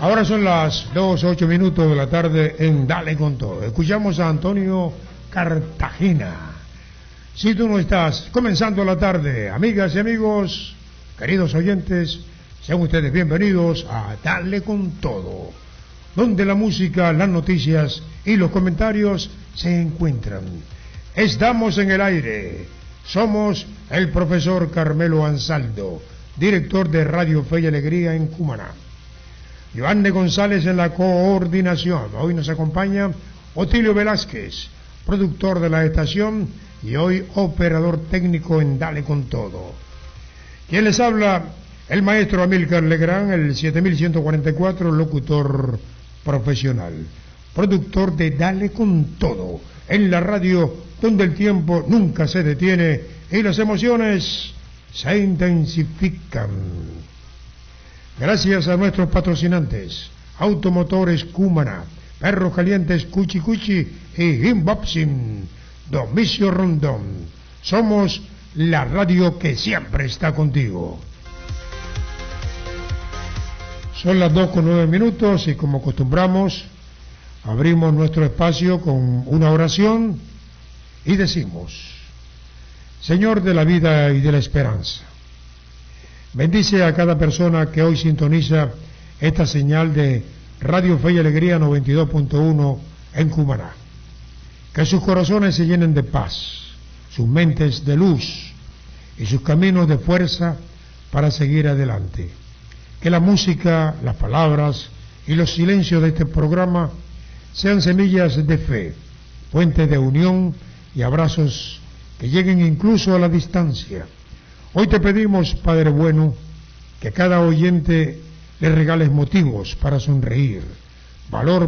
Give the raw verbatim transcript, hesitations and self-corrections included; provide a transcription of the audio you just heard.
Ahora son las dos, ocho minutos de la tarde en Dale con Todo. Escuchamos a Antonio Cartagena. Si tú no estás comenzando la tarde, amigas y amigos, queridos oyentes, sean ustedes bienvenidos a Dale con Todo, donde la música, las noticias y los comentarios se encuentran. Estamos en el aire. Somos el profesor Carmelo Ansaldo, director de Radio Fe y Alegría en Cumaná. Joanne González en la coordinación. Hoy nos acompaña Otilio Velázquez, productor de la estación y hoy operador técnico en Dale con Todo. Quien les habla, el maestro Amílcar Legrand, el siete mil ciento cuarenta y cuatro, locutor profesional, productor de Dale con Todo, en la radio donde el tiempo nunca se detiene y las emociones se intensifican. Gracias a nuestros patrocinantes, Automotores Cumaná, Perros Calientes Cuchi Cuchi y Inbopsin, Domicio Rondón. Somos la radio que siempre está contigo. Son las dos con nueve minutos y como acostumbramos, abrimos nuestro espacio con una oración y decimos: Señor de la vida y de la esperanza, bendice a cada persona que hoy sintoniza esta señal de Radio Fe y Alegría noventa y dos punto uno en Cumaná. Que sus corazones se llenen de paz, sus mentes de luz y sus caminos de fuerza para seguir adelante. Que la música, las palabras y los silencios de este programa sean semillas de fe, fuentes de unión y abrazos que lleguen incluso a la distancia. Hoy te pedimos, Padre bueno, que cada oyente le regales motivos para sonreír, valor